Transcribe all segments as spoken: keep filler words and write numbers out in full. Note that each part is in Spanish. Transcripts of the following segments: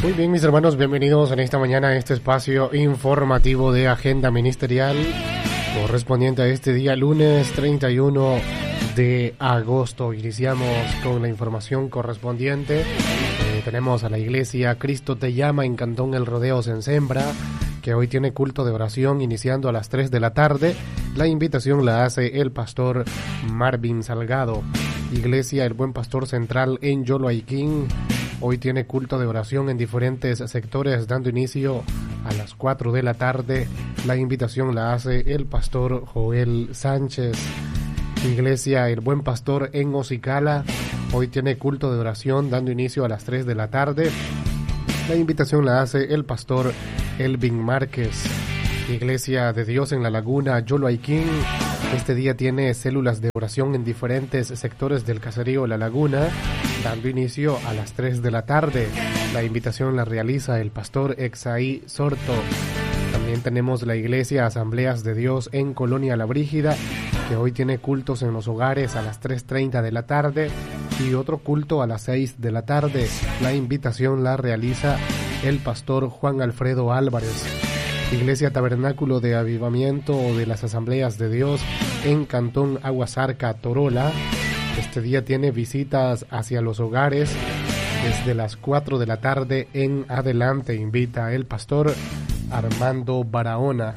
Muy bien, mis hermanos, bienvenidos en esta mañana a este espacio informativo de Agenda Ministerial correspondiente a este día lunes treinta y uno de agosto. Iniciamos con la información correspondiente. Eh, tenemos a la iglesia Cristo Te Llama en Cantón El Rodeo Sensembra, que hoy tiene culto de oración iniciando a las tres de la tarde. La invitación la hace el pastor Marvin Salgado. Iglesia El Buen Pastor Central en Yoloaiquín hoy tiene culto de oración en diferentes sectores, dando inicio a las cuatro de la tarde. La invitación la hace el pastor Joel Sánchez. Iglesia El Buen Pastor en Ocicala hoy tiene culto de oración, dando inicio a las tres de la tarde. La invitación la hace el pastor Elvin Márquez. Iglesia de Dios en La Laguna, Yoloaiquín, este día tiene células de oración en diferentes sectores del caserío La Laguna, dando inicio a las tres de la tarde. La invitación la realiza el pastor Exaí Sorto. También tenemos la iglesia Asambleas de Dios en Colonia La Brígida, que hoy tiene cultos en los hogares a las tres treinta de la tarde y otro culto a las seis de la tarde. La invitación la realiza el pastor Juan Alfredo Álvarez. Iglesia Tabernáculo de Avivamiento de las Asambleas de Dios en Cantón Aguasarca, Torola. Este día tiene visitas hacia los hogares desde las cuatro de la tarde en adelante. Invita el pastor Armando Barahona.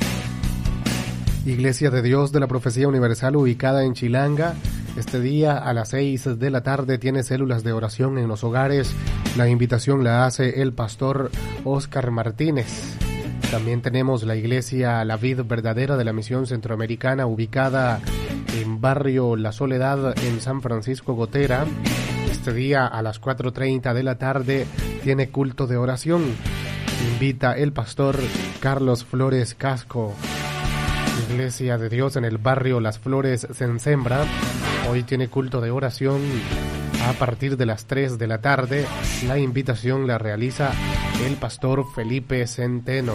Iglesia de Dios de la Profecía Universal ubicada en Chilanga. Este día a las seis de la tarde tiene células de oración en los hogares. La invitación la hace el pastor Oscar Martínez. También tenemos la iglesia La Vid Verdadera de la Misión Centroamericana ubicada en barrio La Soledad en San Francisco Gotera. Este día a las cuatro treinta de la tarde tiene culto de oración. Invita el pastor Carlos Flores Casco. Iglesia de Dios en el barrio Las Flores Sensembra hoy tiene culto de oración a partir de las tres de la tarde. La invitación la realiza el pastor Felipe Centeno.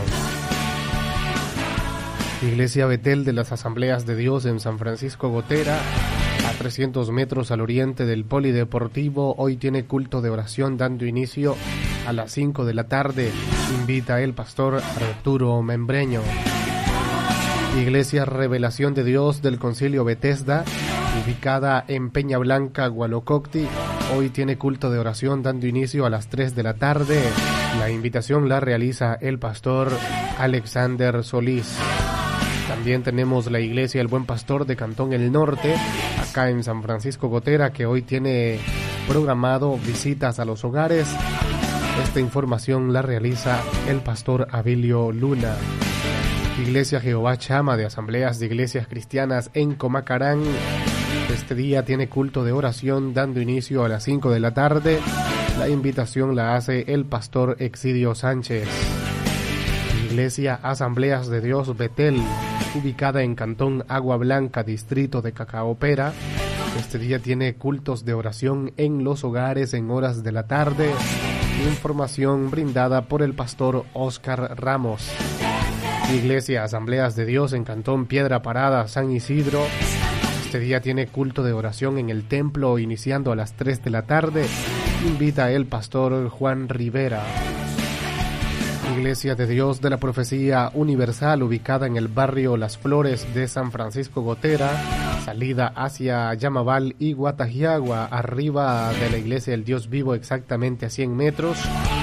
Iglesia Betel de las Asambleas de Dios en San Francisco Gotera, a trescientos metros al oriente del Polideportivo, hoy tiene culto de oración dando inicio a las cinco de la tarde. Invita el pastor Arturo Membreño. Iglesia Revelación de Dios del Concilio Bethesda, ubicada en Peña Blanca, Gualococti, hoy tiene culto de oración dando inicio a las tres de la tarde. La invitación la realiza el pastor Alexander Solís. También tenemos la iglesia El Buen Pastor de Cantón El Norte, acá en San Francisco Gotera, que hoy tiene programado visitas a los hogares. Esta información la realiza el pastor Abilio Luna. Iglesia Jehová Chama de Asambleas de Iglesias Cristianas en Comacarán. Este día tiene culto de oración dando inicio a las cinco de la tarde. La invitación la hace el pastor Exidio Sánchez. Iglesia Asambleas de Dios Betel, ubicada en Cantón Agua Blanca, distrito de Cacaopera. Este día tiene cultos de oración en los hogares en horas de la tarde. Información brindada por el pastor Oscar Ramos. Iglesia Asambleas de Dios en Cantón Piedra Parada, San Isidro. Este día tiene culto de oración en el templo iniciando a las tres de la tarde. Invita el pastor Juan Rivera. Iglesia de Dios de la Profecía Universal ubicada en el barrio Las Flores de San Francisco Gotera, salida hacia Yamabal y Guatajiagua, arriba de la Iglesia del Dios Vivo exactamente a cien metros.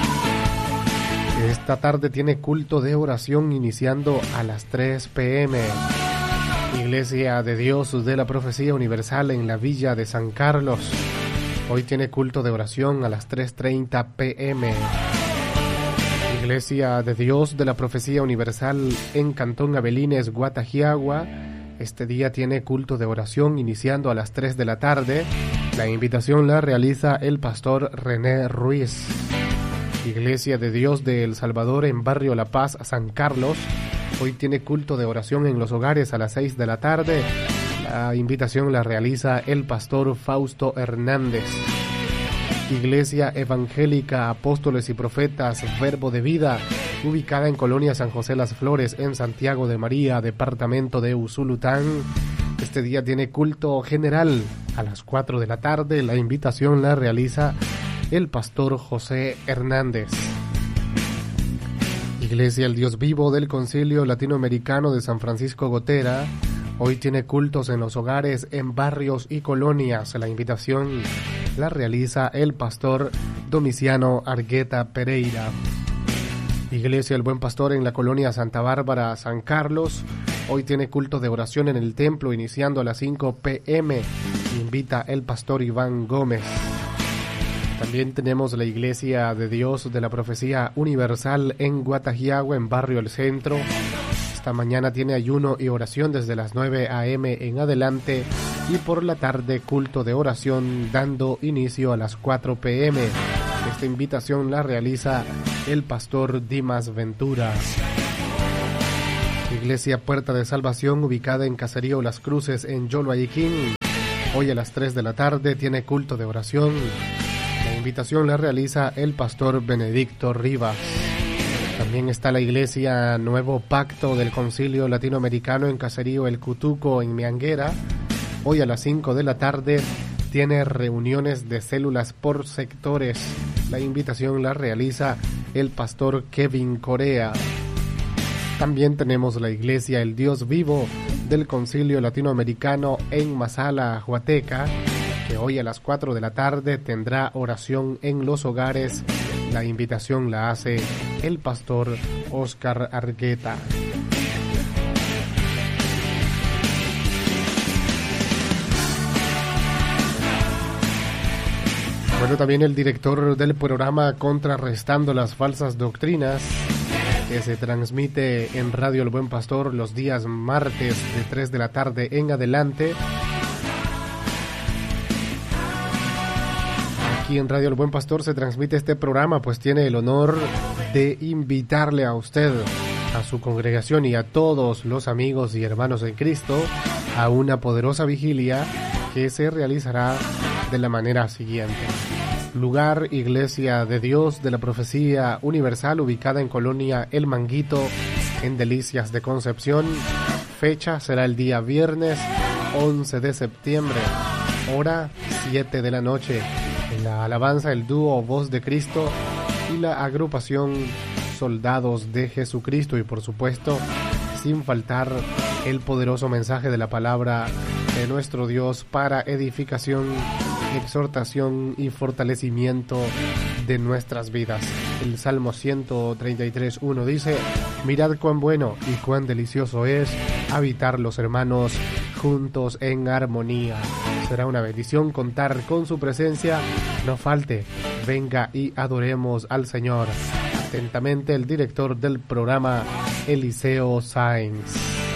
Esta tarde tiene culto de oración iniciando a las tres pe eme. Iglesia de Dios de la Profecía Universal en la Villa de San Carlos. Hoy tiene culto de oración a las tres treinta pe eme. Iglesia de Dios de la Profecía Universal en Cantón Abelines, Guatajiagua. Este día tiene culto de oración iniciando a las tres de la tarde. La invitación la realiza el pastor René Ruiz. Iglesia de Dios de El Salvador en Barrio La Paz, San Carlos. Hoy tiene culto de oración en los hogares a las seis de la tarde. La invitación la realiza el pastor Fausto Hernández. Iglesia Evangélica Apóstoles y Profetas Verbo de Vida, ubicada en Colonia San José Las Flores, en Santiago de María, departamento de Usulután. Este día tiene culto general a las cuatro de la tarde. La invitación la realiza el pastor José Hernández. Iglesia El Dios Vivo del Concilio Latinoamericano de San Francisco Gotera hoy tiene cultos en los hogares, en barrios y colonias. La invitación la realiza el pastor Domiciano Argueta Pereira. Iglesia El Buen Pastor en la colonia Santa Bárbara, San Carlos, hoy tiene culto de oración en el templo iniciando a las cinco pe eme. Invita el pastor Iván Gómez. También tenemos la Iglesia de Dios de la Profecía Universal en Guatajiagua, en Barrio El Centro. Esta mañana tiene ayuno y oración desde las nueve a eme en adelante y por la tarde culto de oración dando inicio a las cuatro pe eme. Esta invitación la realiza el pastor Dimas Ventura. Iglesia Puerta de Salvación ubicada en Caserío Las Cruces en Yoloayiquín. Hoy a las tres de la tarde tiene culto de oración. La invitación la realiza el pastor Benedicto Rivas. También está la Iglesia Nuevo Pacto del Concilio Latinoamericano en Caserío El Cutuco en Mianguera. Hoy a las cinco de la tarde tiene reuniones de células por sectores. La invitación la realiza el pastor Kevin Corea. También tenemos la Iglesia El Dios Vivo del Concilio Latinoamericano en Masala, Huateca, que hoy a las cuatro de la tarde tendrá oración en los hogares. La invitación la hace el pastor Oscar Argueta. Bueno, también el director del programa Contrarrestando las Falsas Doctrinas, que se transmite en Radio El Buen Pastor los días martes de tres de la tarde en adelante. Aquí en Radio El Buen Pastor se transmite este programa, pues tiene el honor de invitarle a usted, a su congregación y a todos los amigos y hermanos en Cristo a una poderosa vigilia que se realizará de la manera siguiente. Lugar, Iglesia de Dios de la Profecía Universal, ubicada en Colonia El Manguito, en Delicias de Concepción. Fecha será el día viernes once de septiembre, hora siete de la noche. En la alabanza, el dúo Voz de Cristo y la agrupación Soldados de Jesucristo. Y por supuesto, sin faltar el poderoso mensaje de la palabra de nuestro Dios para edificación, exhortación y fortalecimiento de nuestras vidas. El Salmo ciento treinta y tres, uno dice: mirad cuán bueno y cuán delicioso es habitar los hermanos juntos en armonía. Será una bendición contar con su presencia. No falte, venga y adoremos al Señor. Atentamente, el director del programa, Eliseo Sáenz.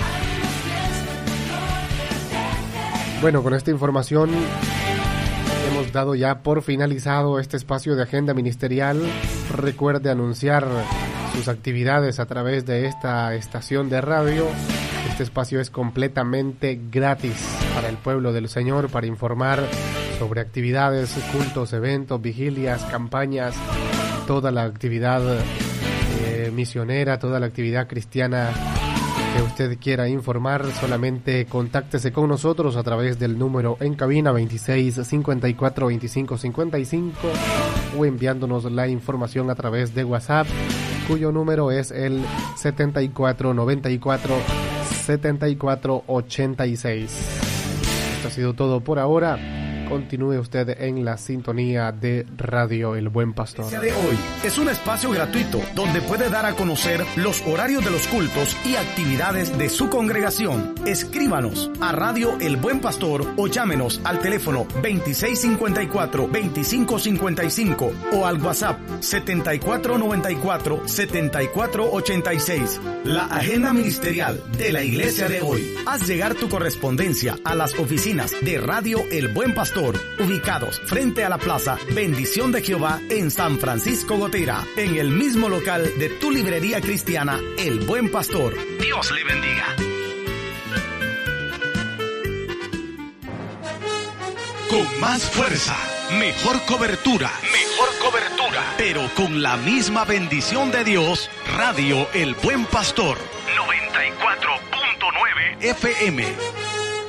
Bueno, con esta información hemos dado ya por finalizado este espacio de agenda ministerial. Recuerde anunciar sus actividades a través de esta estación de radio. Este espacio es completamente gratis para el pueblo del Señor, para informar sobre actividades, cultos, eventos, vigilias, campañas, toda la actividad eh, misionera, toda la actividad cristiana que usted quiera informar. Solamente contáctese con nosotros a través del número en cabina veintiséis cincuenta y cuatro veinticinco cincuenta y cinco o enviándonos la información a través de WhatsApp, cuyo número es el setenta y cuatro noventa y cuatro setenta y cuatro ochenta y seis. Esto ha sido todo por ahora. Continúe usted en la sintonía de Radio El Buen Pastor. La iglesia de hoy es un espacio gratuito donde puede dar a conocer los horarios de los cultos y actividades de su congregación. Escríbanos a Radio El Buen Pastor o llámenos al teléfono veintiséis cincuenta y cuatro veinticinco cincuenta y cinco o al WhatsApp setenta y cuatro noventa y cuatro setenta y cuatro ochenta y seis. La agenda ministerial de la iglesia de hoy. Haz llegar tu correspondencia a las oficinas de Radio El Buen Pastor, ubicados frente a la Plaza Bendición de Jehová en San Francisco Gotera, en el mismo local de tu librería cristiana El Buen Pastor. Dios le bendiga. Con más fuerza, mejor cobertura, mejor cobertura, pero con la misma bendición de Dios. Radio El Buen Pastor, noventa y cuatro punto nueve F M.